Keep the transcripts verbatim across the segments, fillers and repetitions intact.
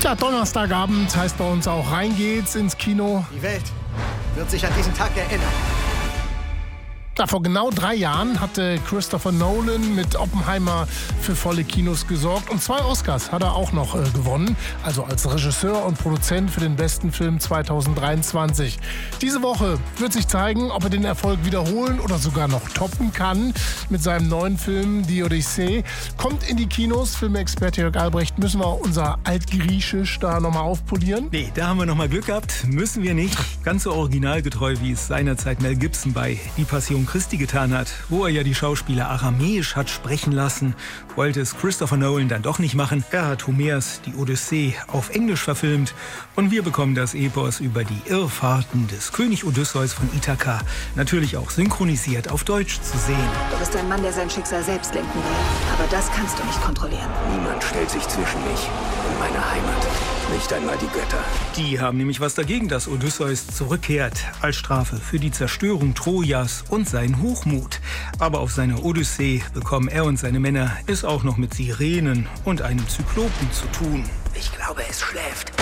Tja, Donnerstagabend heißt bei uns auch, rein geht's ins Kino. Die Welt wird sich an diesen Tag erinnern. Ja, vor genau drei Jahren hatte Christopher Nolan mit Oppenheimer für volle Kinos gesorgt. Und zwei Oscars hat er auch noch äh, gewonnen. Also als Regisseur und Produzent für den besten Film zwanzig dreiundzwanzig. Diese Woche wird sich zeigen, ob er den Erfolg wiederholen oder sogar noch toppen kann. Mit seinem neuen Film Die Odyssee. Kommt in die Kinos. Filmexperte Jörg Albrecht, müssen wir unser Altgriechisch da nochmal aufpolieren? Nee, da haben wir nochmal Glück gehabt. Müssen wir nicht. Ganz so originalgetreu, wie es seinerzeit Mel Gibson bei Die Passion Christi getan hat, wo er ja die Schauspieler aramäisch hat sprechen lassen, wollte es Christopher Nolan dann doch nicht machen. Er hat Homers Die Odyssee auf Englisch verfilmt und wir bekommen das Epos über die Irrfahrten des König Odysseus von Ithaka natürlich auch synchronisiert auf Deutsch zu sehen. Du bist ein Mann, der sein Schicksal selbst lenken will. Aber das kannst du nicht kontrollieren. Niemand stellt sich zwischen mich und meine Heimat. Nicht einmal die Götter. Die haben nämlich was dagegen, dass Odysseus zurückkehrt als Strafe für die Zerstörung Trojas und seinen Hochmut. Aber auf seiner Odyssee bekommen er und seine Männer es auch noch mit Sirenen und einem Zyklopen zu tun. Ich glaube, es schläft.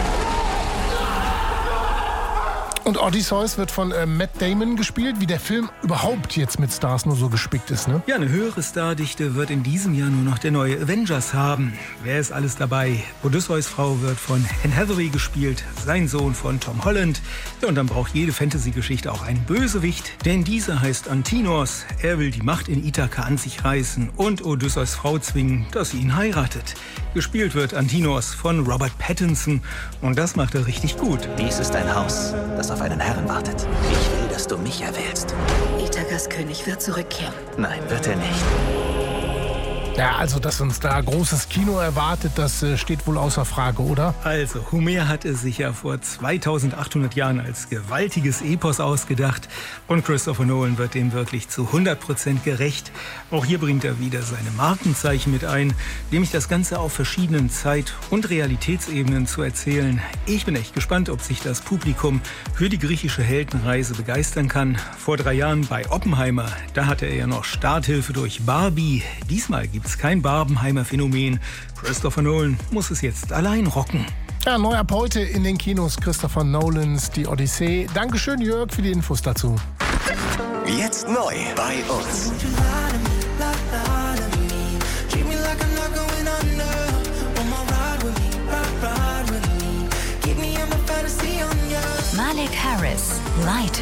Und Odysseus wird von äh, Matt Damon gespielt, wie der Film überhaupt jetzt mit Stars nur so gespickt ist, ne? Ja, eine höhere Stardichte wird in diesem Jahr nur noch der neue Avengers haben. Wer ist alles dabei? Odysseus Frau wird von Anne Hathaway gespielt, sein Sohn von Tom Holland. Ja, und dann braucht jede Fantasy-Geschichte auch einen Bösewicht, denn dieser heißt Antinos. Er will die Macht in Ithaka an sich reißen und Odysseus Frau zwingen, dass sie ihn heiratet. Gespielt wird Antinos von Robert Pattinson und das macht er richtig gut. Dies ist ein Haus, das auf einen Herrn wartet. Ich will, dass du mich erwählst. Ithakas König wird zurückkehren. Nein, wird er nicht. Ja, also, dass uns da großes Kino erwartet, das äh, steht wohl außer Frage, oder? Also, Homer hat es sich ja vor zweitausendachthundert Jahren als gewaltiges Epos ausgedacht und Christopher Nolan wird dem wirklich zu hundert Prozent gerecht. Auch hier bringt er wieder seine Markenzeichen mit ein, nämlich das Ganze auf verschiedenen Zeit- und Realitätsebenen zu erzählen. Ich bin echt gespannt, ob sich das Publikum für die griechische Heldenreise begeistern kann. Vor drei Jahren bei Oppenheimer, da hatte er ja noch Starthilfe durch Barbie. Diesmal gibt kein Barbenheimer Phänomen. Christopher Nolan muss es jetzt allein rocken. Ja, neu ab heute in den Kinos Christopher Nolans Die Odyssee. Dankeschön, Jörg, für die Infos dazu. Jetzt neu bei uns. Malik Harris, Light.